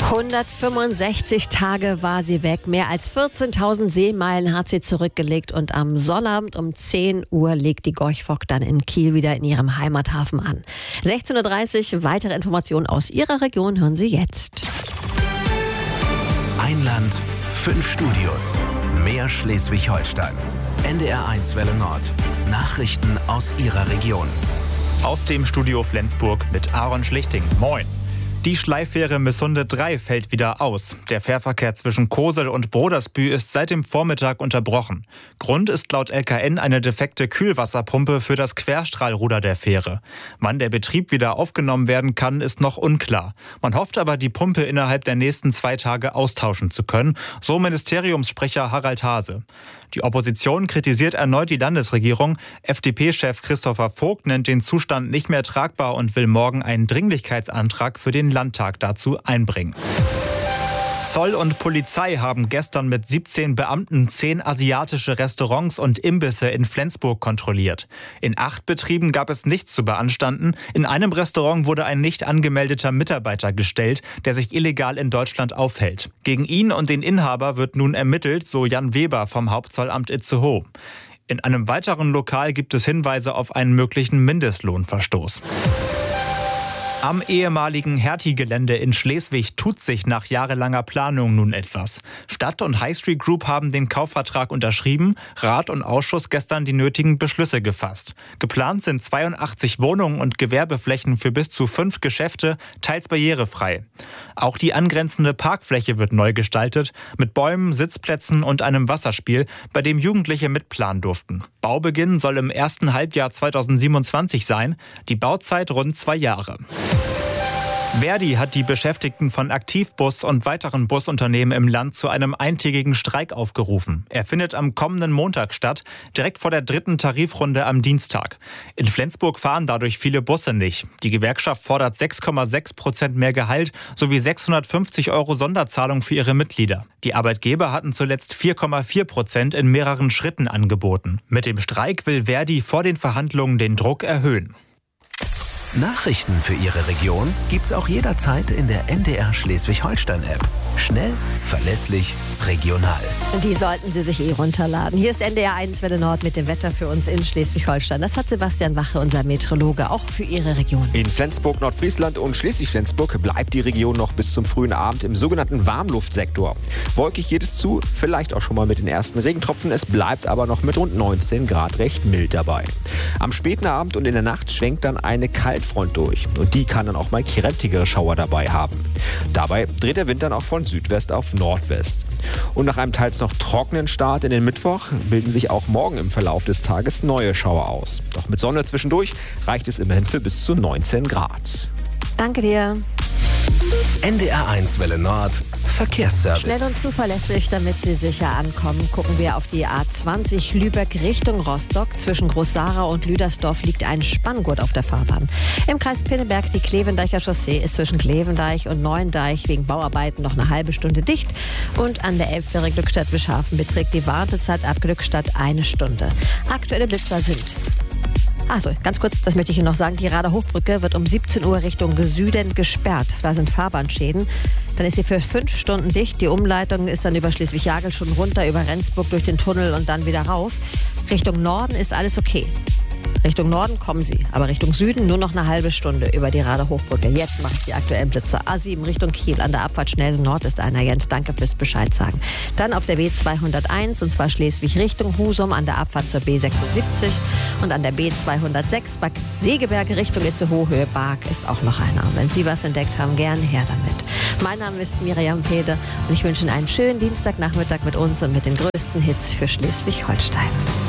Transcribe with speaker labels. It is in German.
Speaker 1: 165 Tage war sie weg. Mehr als 14.000 Seemeilen hat sie zurückgelegt. Und am Sonnabend um 10 Uhr legt die Gorch Fock dann in Kiel wieder in ihrem Heimathafen an. 16.30 Uhr, weitere Informationen aus ihrer Region hören Sie jetzt.
Speaker 2: Ein Land, 5 Studios, mehr Schleswig-Holstein. NDR1 Welle Nord. Nachrichten aus Ihrer Region.
Speaker 3: Aus dem Studio Flensburg mit Aaron Schlichting. Moin. Die Schleifähre Missunde 3 fällt wieder aus. Der Fährverkehr zwischen Kosel und Brodersbü ist seit dem Vormittag unterbrochen. Grund ist laut LKN eine defekte Kühlwasserpumpe für das Querstrahlruder der Fähre. Wann der Betrieb wieder aufgenommen werden kann, ist noch unklar. Man hofft aber, die Pumpe innerhalb der nächsten 2 Tage austauschen zu können, so Ministeriumssprecher Harald Hase. Die Opposition kritisiert erneut die Landesregierung. FDP-Chef Christopher Vogt nennt den Zustand nicht mehr tragbar und will morgen einen Dringlichkeitsantrag für den Landtag dazu einbringen. Zoll und Polizei haben gestern mit 17 Beamten 10 asiatische Restaurants und Imbisse in Flensburg kontrolliert. In 8 Betrieben gab es nichts zu beanstanden. In einem Restaurant wurde ein nicht angemeldeter Mitarbeiter gestellt, der sich illegal in Deutschland aufhält. Gegen ihn und den Inhaber wird nun ermittelt, so Jan Weber vom Hauptzollamt Itzehoe. In einem weiteren Lokal gibt es Hinweise auf einen möglichen Mindestlohnverstoß. Am ehemaligen Hertie-Gelände in Schleswig tut sich nach jahrelanger Planung nun etwas. Stadt und High Street Group haben den Kaufvertrag unterschrieben, Rat und Ausschuss gestern die nötigen Beschlüsse gefasst. Geplant sind 82 Wohnungen und Gewerbeflächen für bis zu 5 Geschäfte, teils barrierefrei. Auch die angrenzende Parkfläche wird neu gestaltet, mit Bäumen, Sitzplätzen und einem Wasserspiel, bei dem Jugendliche mitplanen durften. Baubeginn soll im ersten Halbjahr 2027 sein, die Bauzeit rund 2 Jahre. Verdi hat die Beschäftigten von Aktivbus und weiteren Busunternehmen im Land zu einem eintägigen Streik aufgerufen. Er findet am kommenden Montag statt, direkt vor der 3. Tarifrunde am Dienstag. In Flensburg fahren dadurch viele Busse nicht. Die Gewerkschaft fordert 6,6% mehr Gehalt sowie 650 € Sonderzahlung für ihre Mitglieder. Die Arbeitgeber hatten zuletzt 4,4% in mehreren Schritten angeboten. Mit dem Streik will Verdi vor den Verhandlungen den Druck erhöhen.
Speaker 2: Nachrichten für Ihre Region gibt's auch jederzeit in der NDR Schleswig-Holstein-App. Schnell, verlässlich, regional.
Speaker 1: Die sollten Sie sich runterladen. Hier ist NDR1 Welle Nord mit dem Wetter für uns in Schleswig-Holstein. Das hat Sebastian Wache, unser Meteorologe, auch für Ihre Region.
Speaker 4: In Flensburg, Nordfriesland und Schleswig-Flensburg bleibt die Region noch bis zum frühen Abend im sogenannten Warmluftsektor. Wolkig geht es zu, vielleicht auch schon mal mit den ersten Regentropfen. Es bleibt aber noch mit rund 19 Grad recht mild dabei. Am späten Abend und in der Nacht schwenkt dann eine Kaltfront durch. Und die kann dann auch mal kräftigere Schauer dabei haben. Dabei dreht der Wind dann auch von Südwest auf Nordwest. Und nach einem teils noch trockenen Start in den Mittwoch bilden sich auch morgen im Verlauf des Tages neue Schauer aus. Doch mit Sonne zwischendurch reicht es immerhin für bis zu 19 Grad.
Speaker 1: Danke dir.
Speaker 2: NDR1 Welle Nord. Verkehrsservice.
Speaker 1: Schnell und zuverlässig, damit Sie sicher ankommen, gucken wir auf die A20 Lübeck Richtung Rostock. Zwischen Groß-Sarau und Lüdersdorf liegt ein Spanngurt auf der Fahrbahn. Im Kreis Pinneberg die Klevendeicher Chaussee ist zwischen Klevendeich und Neuendeich wegen Bauarbeiten noch eine halbe Stunde dicht. Und an der Elbfähre Glückstadt-Wischhafen beträgt die Wartezeit ab Glückstadt 1 Stunde. Aktuelle Blitzer sind... Also, ganz kurz, das möchte ich Ihnen noch sagen, die Rader Hochbrücke wird um 17 Uhr Richtung Süden gesperrt. Da sind Fahrbahnschäden. Dann ist sie für 5 Stunden dicht. Die Umleitung ist dann über Schleswig-Jagel schon runter, über Rendsburg durch den Tunnel und dann wieder rauf. Richtung Norden ist alles okay. Richtung Norden kommen Sie, aber Richtung Süden nur noch eine halbe Stunde über die Rader Hochbrücke. Jetzt mache ich die aktuellen Blitzer. A7 Richtung Kiel an der Abfahrt Schnelsen Nord ist einer. Jens, danke fürs Bescheid sagen. Dann auf der B201 und zwar Schleswig Richtung Husum an der Abfahrt zur B76 und an der B206 Bad Segeberg Richtung Itzehoe Höhe Barg ist auch noch einer. Und wenn Sie was entdeckt haben, gerne her damit. Mein Name ist Miriam Pede und ich wünsche Ihnen einen schönen Dienstagnachmittag mit uns und mit den größten Hits für Schleswig-Holstein.